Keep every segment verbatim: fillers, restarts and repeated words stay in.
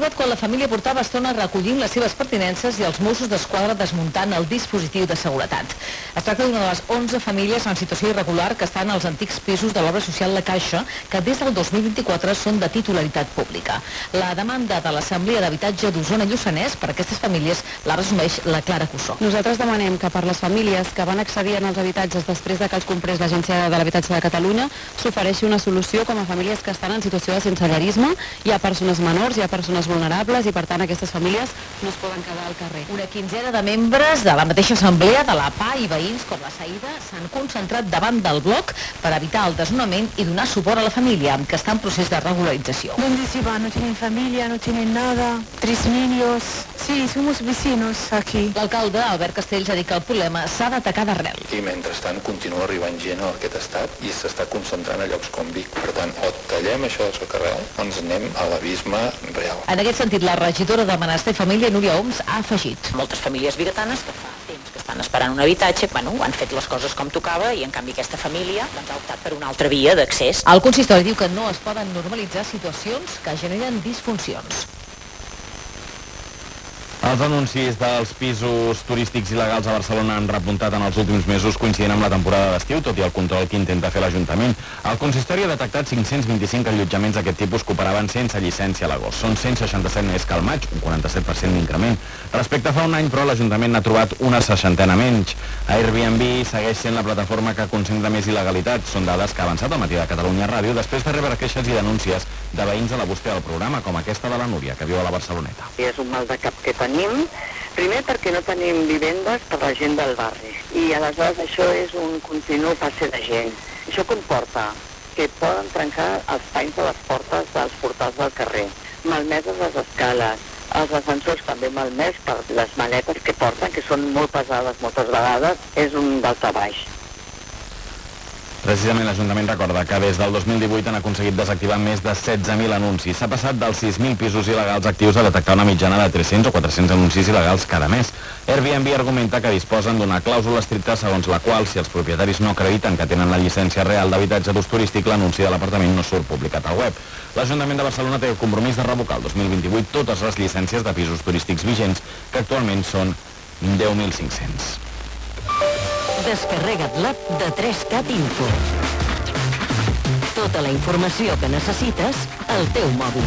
arribat quan la família portava estona recollint les seves pertinences i els Mossos d'Esquadra desmuntant el dispositiu de seguretat. Es tracta d'una de les onze famílies en situació irregular que estan als antics pisos de l'obra social La Caixa, que des del dos mil vint-i-quatre són de titularitat pública. La demanda de l'Assemblea d'Habitatge d'Osona-Lluçanès per a aquestes famílies la resumeix la Clara Cussó. Nosaltres demanem que per les famílies que van accedir en els habitatges després de que els comprés l'Agència de l'Habitatge de Catalunya s'ofereixi una solució com a famílies que estan en situació de sensellarisme. Hi ha persones menors, hi ha persones vulnerables i per tant aquestes famílies no es poden quedar al carrer. Una quinzena de membres de la mateixa assemblea de la P A i veïns com la Saïda s'han concentrat davant del bloc per evitar el desnonament i donar suport a la família, que està en procés de regularització. ¿Dónde se van? No tienen familia, no tienen nada, tres niños. Sí, somos vecinos aquí. L'alcalde, Albert Castells, ha dit que el problema s'ha d'atacar d'arrel. I mentrestant continua arribant gent a aquest estat i s'està concentrant a llocs com Vic. Per tant, o tallem això del socarrel o ens anem a l'abisme real. En aquest sentit, la regidora de Benestar i Família, Núria Oms, ha afegit. Moltes famílies biguetanes que fa temps que estan esperant un habitatge, bueno, han fet les coses com tocava i en canvi aquesta família doncs, ha optat per una altra via d'accés. El consistori diu que no es poden normalitzar situacions que generen disfuncions. Els anuncis dels pisos turístics il·legals a Barcelona han repuntat en els últims mesos coincidint amb la temporada d'estiu, tot i el control que intenta fer l'Ajuntament. El consistori ha detectat cinc-cents vint-i-cinc allotjaments d'aquest tipus que operaven sense llicència a l'agost. Són cent seixanta-set més que al maig, un quaranta-set per cent d'increment. Respecte a fa un any, però, l'Ajuntament n'ha trobat una seixantena menys. Airbnb segueix sent la plataforma que concentra més il·legalitat. Són dades que ha avançat al matí de Catalunya Ràdio després de rebre queixes i denúncies de veïns a la búsqueda del programa, com aquesta de la Núria, que viu a la Barceloneta. És un mal de cap que tenim, primer perquè no tenim vivendes per la gent del barri i aleshores això és un continu passe de gent. Això comporta que poden trencar els panys de les portes dels portals del carrer, malmeses les escales, els ascensors també malmès per les maletes que porten, que són molt pesades moltes vegades, és un daltabaix. Precisament l'Ajuntament recorda que des del dos mil divuit han aconseguit desactivar més de setze mil anuncis. S'ha passat dels sis mil pisos il·legals actius a detectar una mitjana de tres-cents o quatre-cents anuncis il·legals cada mes. Airbnb argumenta que disposen d'una clàusula estricta segons la qual, si els propietaris no acrediten que tenen la llicència real d'habitatge d'ús turístic, l'anunci de l'apartament no surt publicat al web. L'Ajuntament de Barcelona té el compromís de revocar el dos mil vint-i-vuit totes les llicències de pisos turístics vigents, que actualment són deu mil cinc-cents. Descarrega't l'app de tres cat Info. Tota la informació que necessites al teu mòbil.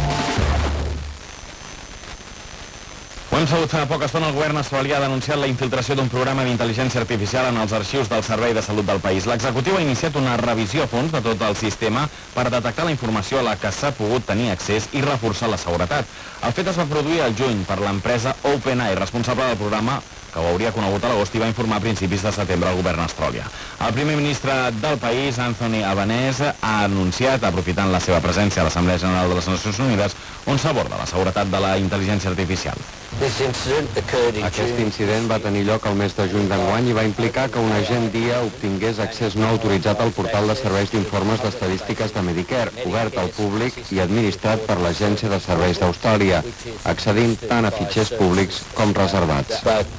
Ho hem sabut fa poca estona. El govern australià ha denunciat la infiltració d'un programa d'intel·ligència artificial en els arxius del Servei de Salut del país. L'executiu ha iniciat una revisió a fons de tot el sistema per detectar la informació a la que s'ha pogut tenir accés i reforçar la seguretat. El fet es va produir al juny per l'empresa OpenAI, responsable del programa, que ho hauria conegut a l'agost i va informar a principis de setembre al govern australià. El primer ministre del país, Anthony Albanese, ha anunciat, aprofitant la seva presència a l'Assemblea General de les Nacions Unides, on s'aborda la seguretat de la intel·ligència artificial. Aquest incident va tenir lloc al mes de juny d'enguany i va implicar que un agent D I A obtingués accés no autoritzat al portal de serveis d'informes d'estadístiques de Medicare, obert al públic i administrat per l'Agència de Serveis d'Austràlia, accedint tant a fitxers públics com reservats.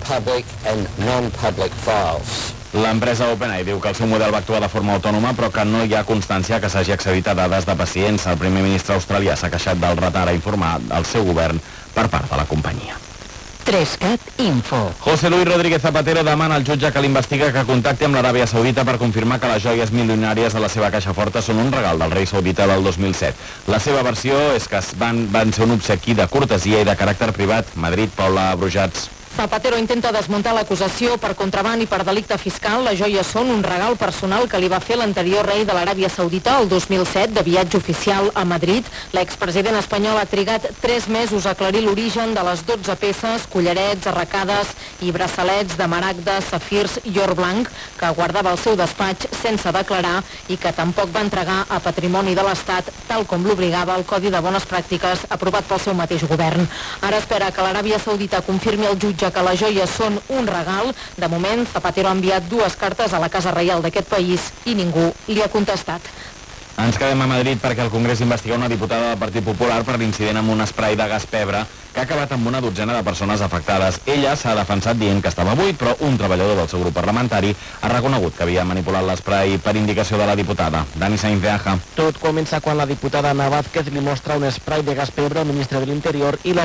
L'empresa OpenAI diu que el seu model va actuar de forma autònoma, però que no hi ha constància que s'hagi accedit a dades de pacients. El primer ministre australià s'ha queixat del retard a informar el seu govern per part de la companyia. tres cat Info. José Luis Rodríguez Zapatero demana al jutge que l'investiga que contacti amb l'Aràbia Saudita per confirmar que les joies milionàries de la seva caixa forta són un regal del rei saudita del dos mil set. La seva versió és que van, van ser un obsequi de cortesia i de caràcter privat. Madrid, Paula Brujats. Zapatero intenta desmuntar l'acusació per contraban i per delicte fiscal. Les joies són un regal personal que li va fer l'anterior rei de l'Aràbia Saudita el dos mil set de viatge oficial a Madrid. L'expresident espanyol ha trigat tres mesos a aclarir l'origen de les dotze peces, collarets, arracades i braçalets de maragdes, safirs i or blanc que guardava al seu despatx sense declarar i que tampoc va entregar a patrimoni de l'Estat, tal com l'obligava el Codi de Bones Pràctiques aprovat pel seu mateix govern. Ara espera que l'Aràbia Saudita confirmi al jutge que les joies són un regal. De moment, Zapatero ha enviat dues cartes a la Casa Reial d'aquest país i ningú li ha contestat. Ens quedem a Madrid perquè el Congrés investiga una diputada del Partit Popular per l'incident amb un esprai de gas pebre que ha acabat amb una dotzena de persones afectades. Ella s'ha defensat dient que estava buit, però un treballador del seu grup parlamentari ha reconegut que havia manipulat l'esprai per indicació de la diputada. Dani Sainz de Aja. Tot comença quan la diputada Ana Vázquez li mostra un esprai de gas pebre al ministre de l'Interior i la